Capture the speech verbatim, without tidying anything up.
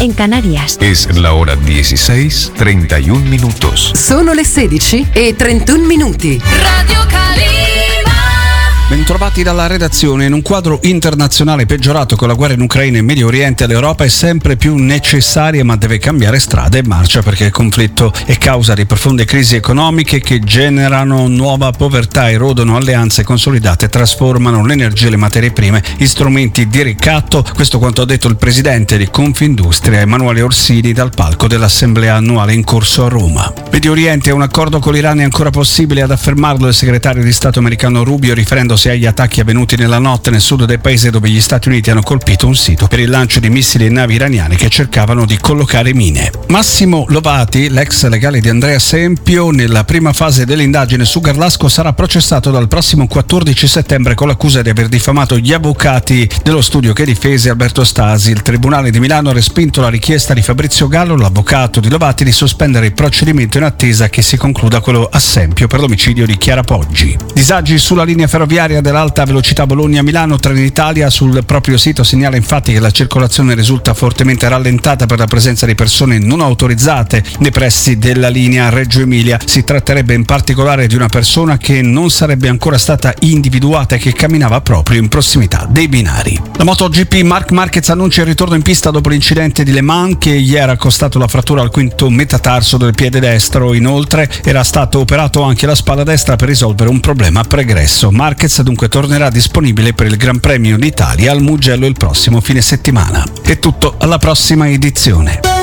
en Canarias. Es la hora dieciséis, treinta y un minutos. Sono le sedici e trentuno minuti. Radio Calima. Bentrovati dalla redazione. In un quadro internazionale peggiorato con la guerra in Ucraina e in Medio Oriente, l'Europa è sempre più necessaria, ma deve cambiare strada e marcia, perché il conflitto è causa di profonde crisi economiche che generano nuova povertà, erodono alleanze consolidate, trasformano l'energia e le materie prime in strumenti di ricatto. Questo quanto ha detto il presidente di Confindustria, Emanuele Orsini, dal palco dell'assemblea annuale in corso a Roma. Medio Oriente, un accordo con l'Iran è ancora possibile, ad affermarlo il segretario di Stato americano Rubio, riferendosi agli attacchi avvenuti nella notte nel sud del paese, dove gli Stati Uniti hanno colpito un sito per il lancio di missili e navi iraniane che cercavano di collocare mine. Massimo Lovati, l'ex legale di Andrea Sempio, nella prima fase dell'indagine su Garlasco sarà processato dal prossimo quattordici settembre con l'accusa di aver diffamato gli avvocati dello studio che difese Alberto Stasi. Il Tribunale di Milano ha respinto la richiesta di Fabrizio Gallo, l'avvocato di Lovati, di sospendere il procedimento in attesa che si concluda quello a Sempio per l'omicidio di Chiara Poggi. Disagi sulla linea ferroviaria dell'alta velocità Bologna-Milano. Trenitalia sul proprio sito segnala infatti che la circolazione risulta fortemente rallentata per la presenza di persone non autorizzate nei pressi della linea Reggio Emilia. Si tratterebbe in particolare di una persona che non sarebbe ancora stata individuata e che camminava proprio in prossimità dei binari. La MotoGP, Marc Marquez annuncia il ritorno in pista dopo l'incidente di Le Mans che ieri ha costato la frattura al quinto metatarso del piede destro. Inoltre era stato operato anche la spalla destra per risolvere un problema pregresso. Marquez dunque tornerà disponibile per il Gran Premio d'Italia al Mugello il prossimo fine settimana. È tutto, alla prossima edizione.